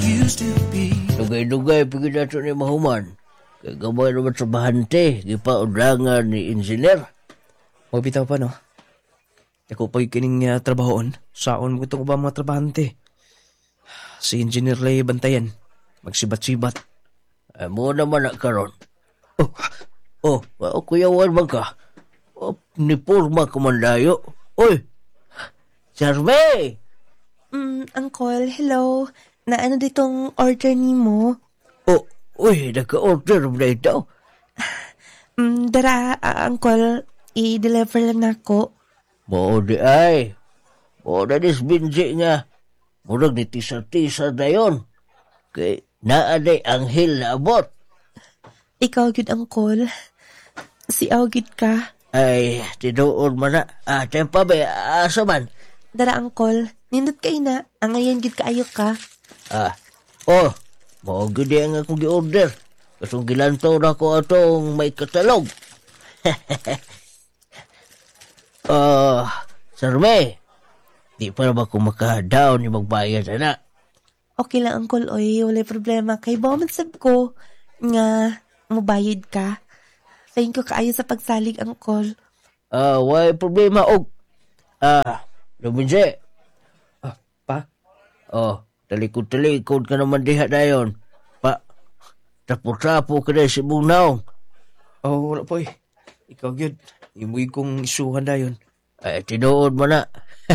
Dugay-dugay pagin nato ni mahuman. Kaya gamay naman sa bahante, gipaundangan ni engineer. O bitaw pa no. Ako pa'y kining trabahoon. Saon mo itong mga trabahante. Si engineer lay bantayan. Magsibat-sibat. Ay mo naman na karon. Kuyawan man ka. Nipurma kumandayo. Oy, Charme! Uncle, hello. Naano ditong order ni mo? Uy, naka-order mo na ito. Dara, Uncle, i-deliver lang nako. Mo di ay. Mo na disbinji nga. Murag ni tisa-tisa na yun. Kay naaday anghel na abot. Ikaw gid, Uncle. Si Augid ka. Ay, tinuod man na. Tempa ba, asa man? Dara, Uncle. Nindot kay na. Ang ngayon gid kaayo ka. Mao gid ang akong gi-order. Kasong gilantaw na ko atong may katalog. Sarme, di pa ba ko makadaw ni magbayad na? Okay lang, Uncle. Oy, wala problema. Kay bawamansab ko nga mubayad ka. Thank you kaayo sa pagsalig, Uncle. Why problema og. Luminje. Pa? Talikod-talikod ka naman diha dayon. Pa, tapo-tapo ka na si Bunaw. Wala po eh. Ikaw yun. Imuwi kong isuhan na yun. Ay, tinuod mo na.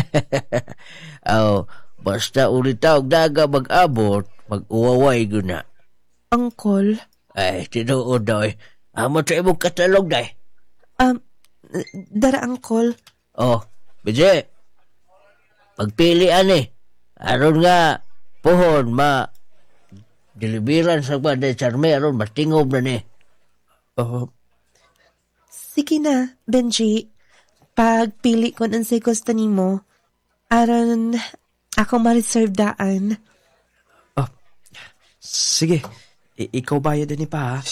Basta ulit tawag daga mag-abot, mag-uwaway guna. Uncle? Ay, tinuod daw eh. Amo tayo mong katalog dahi. Dara, Uncle. Bije. Pagpilian eh. Aron nga, pohon, deliveran sa ba de Charme, aron matingob na ni. Sige na, Benji. Pagpili ko ng say gusto nimo, aron ako ma-reserve daan. Sige. Ikaw bayad din pa ha.